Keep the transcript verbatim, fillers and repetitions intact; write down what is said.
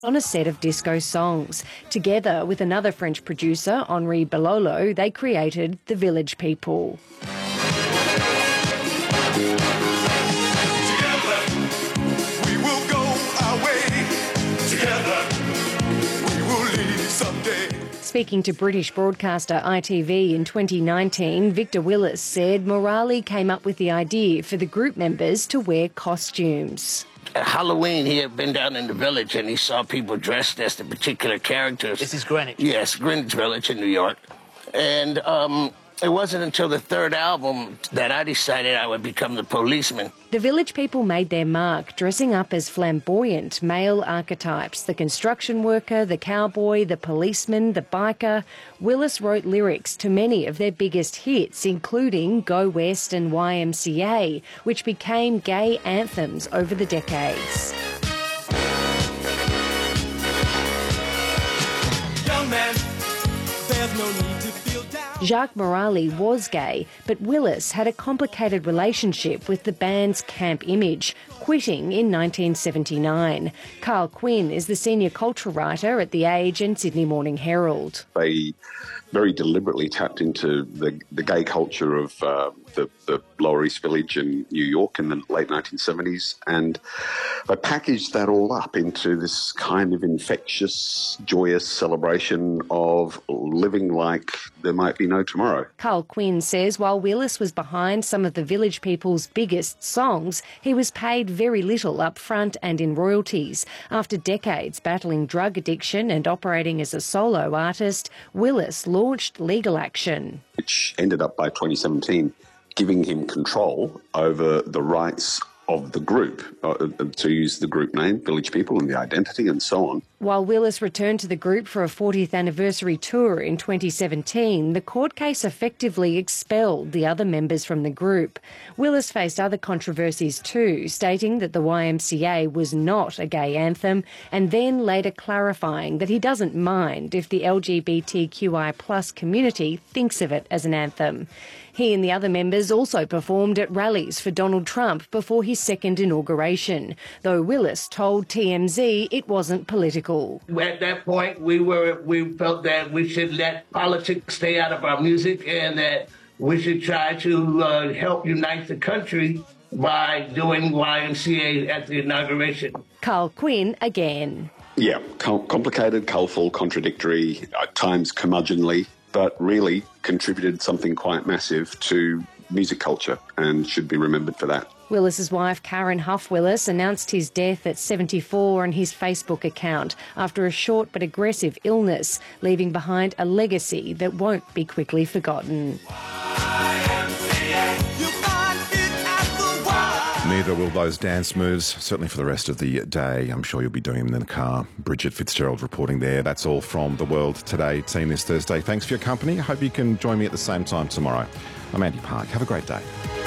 on a set of disco songs. Together with another French producer, Henri Belolo, they created The Village People. Speaking to British broadcaster I T V in twenty nineteen, Victor Willis said Morali came up with the idea for the group members to wear costumes. At Halloween, he had been down in the village and he saw people dressed as the particular characters. This is Greenwich? Yes, Greenwich Village in New York. And um, it wasn't until the third album that I decided I would become the policeman. The Village People made their mark, dressing up as flamboyant male archetypes. The construction worker, the cowboy, the policeman, the biker. Willis wrote lyrics to many of their biggest hits, including Go West and Y M C A, which became gay anthems over the decades. Young man, there's no need to feel down. Jacques Morali was gay, but Willis had a complicated relationship with the band's camp image, quitting in nineteen seventy-nine. Carl Quinn is the senior culture writer at The Age and Sydney Morning Herald. They very deliberately tapped into the, the gay culture of uh, the, the Lower East Village in New York in the late nineteen seventies, and they packaged that all up into this kind of infectious, joyous celebration of living like there might be no tomorrow. Carl Quinn says while Willis was behind some of the Village People's biggest songs, he was paid very little up front and in royalties. After decades battling drug addiction and operating as a solo artist, Willis launched legal action, which ended up by twenty seventeen giving him control over the rights of the group, uh, to use the group name, Village People, and the identity and so on. While Willis returned to the group for a fortieth anniversary tour in twenty seventeen, the court case effectively expelled the other members from the group. Willis faced other controversies too, stating that the Y M C A was not a gay anthem, and then later clarifying that he doesn't mind if the L G B T Q I plus community thinks of it as an anthem. He and the other members also performed at rallies for Donald Trump before his second inauguration, though Willis told T M Z it wasn't political. At that point, we were we felt that we should let politics stay out of our music and that we should try to uh, help unite the country by doing Y M C A at the inauguration. Carl Quinn again. Yeah, com- complicated, colourful, contradictory, at times curmudgeonly, but really contributed something quite massive to music culture and should be remembered for that. Willis's wife, Karen Huff Willis, announced his death at seventy-four on his Facebook account after a short but aggressive illness, leaving behind a legacy that won't be quickly forgotten. Neither will those dance moves, certainly for the rest of the day. I'm sure you'll be doing them in the car. Bridget Fitzgerald reporting there. That's all from The World Today team this Thursday. Thanks for your company. I hope you can join me at the same time tomorrow. I'm Andy Park. Have a great day.